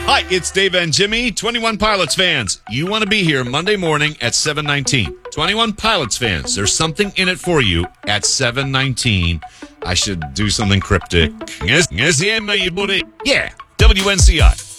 Hi, it's Dave and Jimmy, 21 Pilots fans. You want to be here Monday morning at 7:19. 21 Pilots fans, there's something in it for you at 7:19. I should do something cryptic. Yeah, WNCI.